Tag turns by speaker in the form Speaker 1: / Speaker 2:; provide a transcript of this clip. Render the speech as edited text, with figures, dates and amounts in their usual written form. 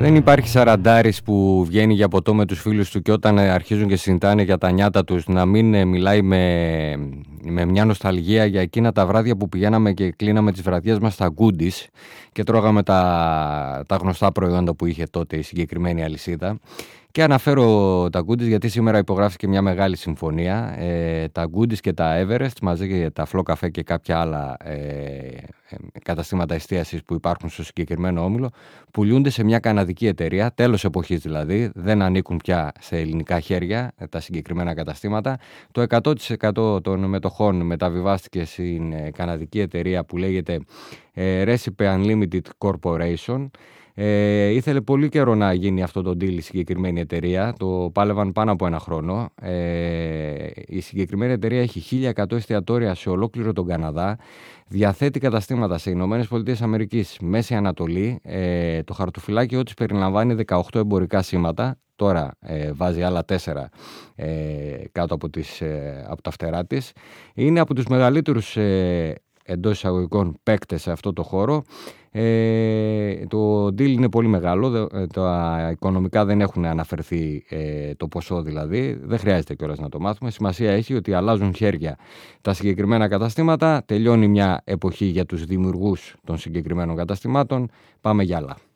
Speaker 1: Δεν υπάρχει σαραντάρης που βγαίνει για ποτό με τους φίλους του και όταν αρχίζουν και συζητάνε για τα νιάτα τους να μην μιλάει με μια νοσταλγία για εκείνα τα βράδια που πηγαίναμε και κλείναμε τις βραδιές μας στα Goodies και τρώγαμε τα γνωστά προϊόντα που είχε τότε η συγκεκριμένη αλυσίδα. Και αναφέρω τα Goodies γιατί σήμερα υπογράφηκε μια μεγάλη συμφωνία. Τα Goodies και τα Everest μαζί και τα Φλό Καφέ και κάποια άλλα καταστήματα εστίασης που υπάρχουν στο συγκεκριμένο όμιλο πουλούνται σε μια καναδική εταιρεία, τέλος εποχής δηλαδή, δεν ανήκουν πια σε ελληνικά χέρια τα συγκεκριμένα καταστήματα. Το 100% των μετοχών μεταβιβάστηκε στην καναδική εταιρεία που λέγεται Recipe Unlimited Corporation. Ήθελε πολύ καιρό να γίνει αυτό το deal η συγκεκριμένη εταιρεία, το πάλευαν πάνω από ένα χρόνο. Η συγκεκριμένη εταιρεία έχει 1.100 εστιατόρια σε ολόκληρο τον Καναδά, διαθέτει καταστήματα σε Ηνωμένες Πολιτείες Αμερικής, Μέση Ανατολή, το χαρτοφυλάκιό της περιλαμβάνει 18 εμπορικά σήματα, τώρα βάζει άλλα 4 κάτω από τα φτερά της. Είναι από τους μεγαλύτερους εντός εισαγωγικών παίκτες σε αυτό το χώρο. Το deal είναι πολύ μεγάλο, τα οικονομικά δεν έχουν αναφερθεί το ποσό δηλαδή, δεν χρειάζεται κιόλας να το μάθουμε. Σημασία έχει ότι αλλάζουν χέρια τα συγκεκριμένα καταστήματα, τελειώνει μια εποχή για τους δημιουργούς των συγκεκριμένων καταστημάτων, πάμε για άλλα.